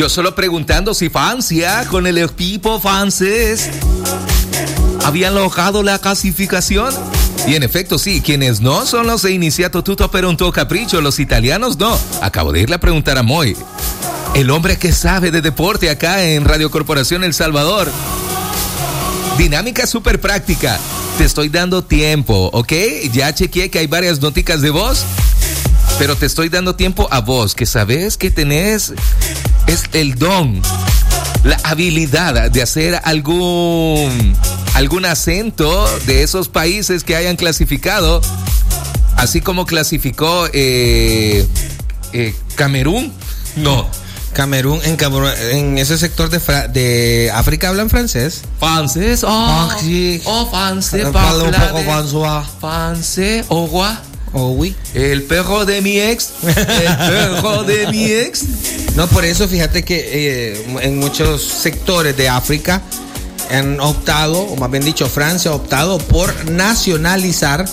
Yo solo preguntando si Francia, con el equipo francés, habían logrado la clasificación. Y en efecto, sí, quienes no son los de Iniziato Tutto per un tuo capricho, los italianos no. Acabo de irle a preguntar a Moy, el hombre que sabe de deporte acá en Radio Corporación El Salvador. Dinámica súper práctica. Te estoy dando tiempo, ¿ok? Ya chequeé que hay varias noticas de voz, pero te estoy dando tiempo a vos, que sabes que tenés es el don, la habilidad de hacer algún acento de esos países que hayan clasificado, así como clasificó Camerún. No. Camerún, en ese sector de África hablan francés. Francés, sí. Francés, habla un poco François. Francés, oui. El perro de mi ex. No, por eso fíjate que en muchos sectores de África han optado, o más bien dicho, Francia ha optado por nacionalizar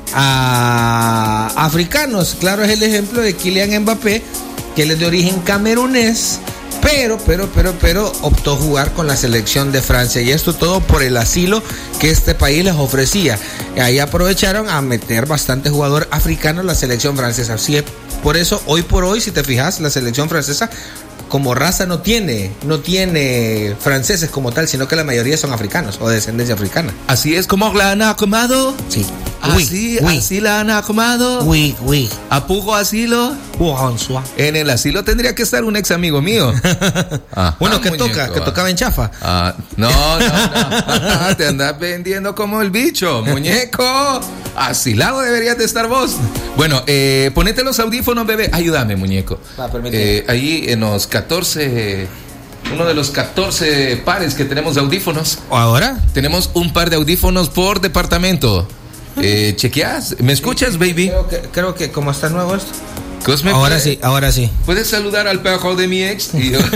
a africanos. Claro, es el ejemplo de Kylian Mbappé, que él es de origen camerunés, pero optó jugar con la selección de Francia, y esto todo por el asilo que este país les ofrecía. Y ahí aprovecharon a meter bastante jugador africano en la selección francesa. Así es, por eso hoy por hoy, si te fijas, la selección francesa como raza no tiene franceses como tal, sino que la mayoría son africanos o de descendencia africana. Así es como la han acomodado. Sí. Así la han acomodado. Oui. ¿A puro asilo? En el asilo tendría que estar un ex amigo mío. Bueno, que tocaba en chafa. No. Te andas vendiendo como el bicho, muñeco. Asilado deberías de estar vos. Bueno, ponete los audífonos, bebé. Ayúdame, muñeco. Ahí en los 14... Uno de los 14 pares que tenemos de audífonos. ¿Ahora? Tenemos un par de audífonos por departamento. ¿Chequeás? ¿Me escuchas, baby? Creo que como está nuevo esto. Ahora sí. ¿Puedes saludar al perro de mi ex?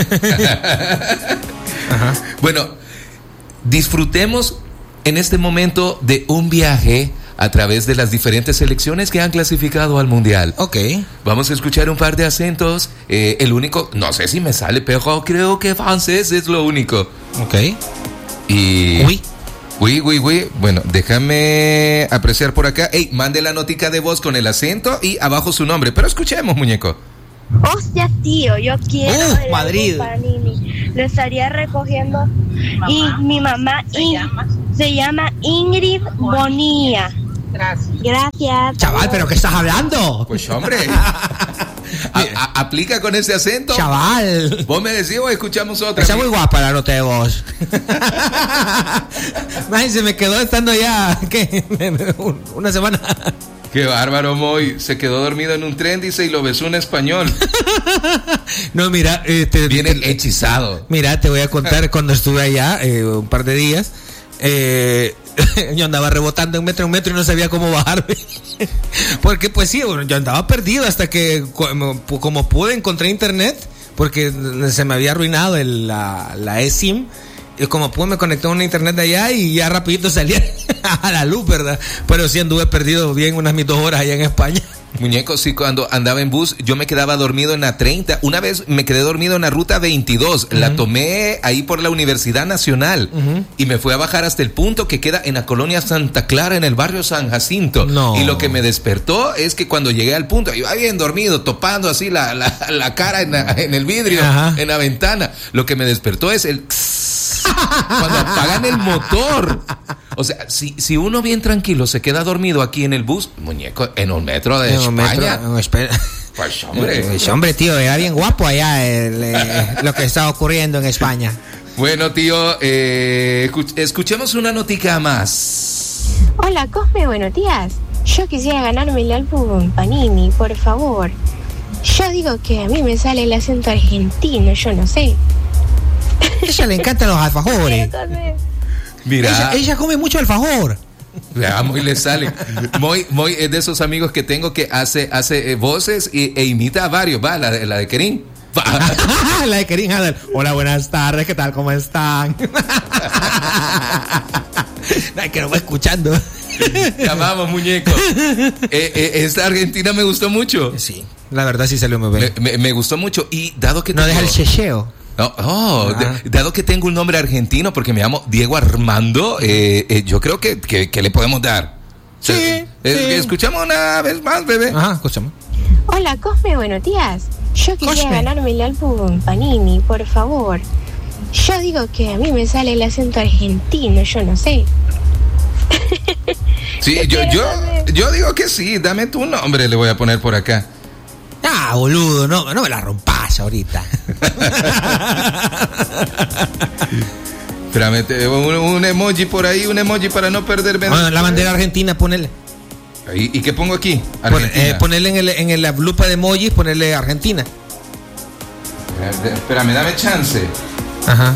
Ajá. Bueno, disfrutemos en este momento de un viaje a través de las diferentes selecciones que han clasificado al Mundial. Ok. Vamos a escuchar un par de acentos. El único, no sé si me sale, pero creo que francés es lo único. Ok. Y... Oui. Bueno, déjame apreciar por acá. Ey, mande la notica de voz con el acento y abajo su nombre. Pero escuchemos, muñeco. Hostia, tío, yo quiero el Madrid. Panini. Lo estaría recogiendo. Y mi mamá se llama Ingrid Bonilla. Gracias. Chaval, ¿pero qué estás hablando? Pues hombre, aplica con ese acento. Chaval. ¿Vos me decís o escuchamos otra? Está muy guapa la nota de voz. Ay, se me quedó estando ya, ¿qué? Una semana. Qué bárbaro, Moy. Se quedó dormido en un tren, dice, y lo besó un español. No, mira, viene hechizado. Mira, te voy a contar cuando estuve allá un par de días. Yo andaba rebotando un metro y no sabía cómo bajarme. Porque pues sí, bueno, yo andaba perdido hasta que como pude encontré internet, porque se me había arruinado la eSIM. Y como pude me conecté a una internet de allá y ya rapidito salía a la luz, ¿verdad? Pero sí anduve perdido bien unas 2 horas allá en España. Muñeco, sí, cuando andaba en bus, yo me quedaba dormido en la 30. Una vez me quedé dormido en la ruta 22. La tomé ahí por la Universidad Nacional. Y me fui a bajar hasta el punto que queda en la colonia Santa Clara, en el barrio San Jacinto. No. Y lo que me despertó es que cuando llegué al punto, iba bien dormido, topando así la cara en el vidrio, en la ventana. Lo que me despertó es el... cuando apagan el motor. O sea, si uno bien tranquilo se queda dormido aquí en el bus, muñeco, en un metro de España. Pues hombre, tío, era bien guapo allá lo que estaba ocurriendo en España. Bueno, tío, escuchemos una notica más. Hola, Cosme, buenos días. Yo quisiera ganarme el álbum Panini, por favor. Yo digo que a mí me sale el acento argentino, yo no sé. A ella le encantan los alfajores. Mira, ella come mucho alfajor. A Moy le sale. Moy es de esos amigos que tengo que hace voces e imita a varios. Va, la de Kerim. La de Kerim Hadel. Hola, buenas tardes, ¿qué tal? ¿Cómo están? Ay, que no va escuchando. Te amamos, muñeco. Esta Argentina me gustó mucho. Sí, la verdad sí salió muy bien. Me gustó mucho. Y dado que no deja el checheo. Dado que tengo un nombre argentino porque me llamo Diego Armando, yo creo que le podemos dar. Sí. Escuchamos una vez más, bebé. Ajá, escuchamos. Hola, Cosme, buenos días. Yo quisiera Cosme. ganarme el álbum Panini, por favor. Yo digo que a mí me sale el acento argentino, yo no sé. Sí, yo digo que sí. Dame tu nombre, le voy a poner por acá. Ah, boludo, no me la rompas ahorita. Espérame, un emoji por ahí, un emoji para no perder. Bueno, la bandera argentina, ponele. ¿Y qué pongo aquí? Argentina. Ponele en la lupa de emojis, ponerle Argentina. Espérame, dame chance. Ajá.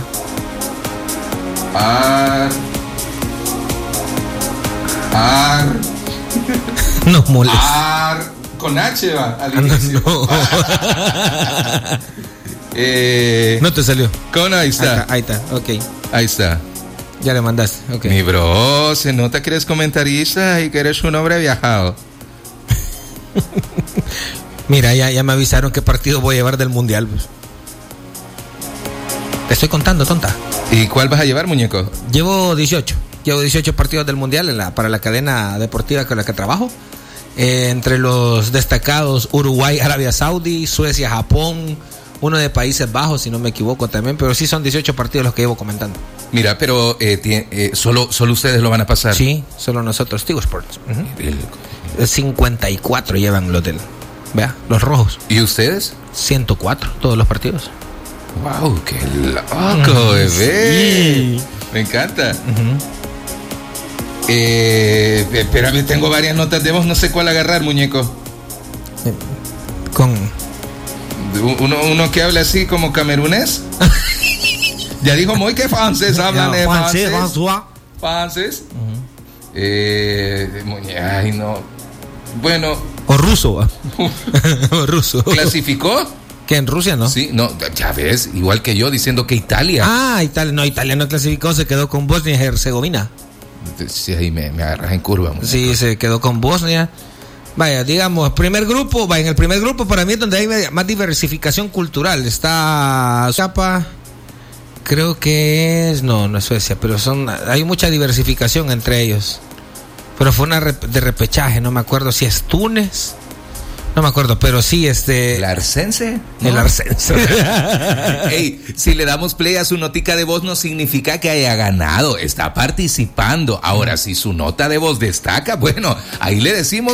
No molestes. Con H va al inicio. No. No te salió. Con ahí está. Ahí está, ok. Ahí está. Ya le mandaste, ok. Mi bro, se nota que eres comentarista y que eres un hombre viajado. Mira, ya me avisaron qué partido voy a llevar del mundial. Pues. Te estoy contando, tonta. ¿Y cuál vas a llevar, muñeco? Llevo 18 partidos del mundial para la cadena deportiva con la que trabajo. Entre los destacados Uruguay, Arabia Saudí, Suecia, Japón, uno de Países Bajos, si no me equivoco también, pero sí son 18 partidos los que llevo comentando. Mira, pero solo ustedes lo van a pasar. Sí, solo nosotros, Tigo Sports. 54 llevan los vea, los rojos. ¿Y ustedes? 104, todos los partidos. Wow, qué loco, bebé. Sí. Me encanta. Espérame, tengo varias notas de voz, no sé cuál agarrar, muñeco. Con uno que habla así como camerunés. Ya dijo muy que francés hablan de francés. Francés. Ay, no. Bueno. O ruso. O ruso. ¿Clasificó? Que en Rusia no. Sí, no, ya ves, igual que yo diciendo que Italia. Italia no clasificó, se quedó con Bosnia y Herzegovina. Sí, ahí me agarras en curva. Muñeco. Sí, se quedó con Bosnia. Vaya, digamos, en el primer grupo para mí es donde hay más diversificación cultural. Está Chapa, creo que no es Suecia, pero hay mucha diversificación entre ellos. Pero fue una de repechaje, no me acuerdo si es Túnez. No me acuerdo, pero sí, ¿El Arsense? El Arsense. Hey, si le damos play a su notica de voz no significa que haya ganado, está participando. Ahora, si su nota de voz destaca, bueno, ahí le decimos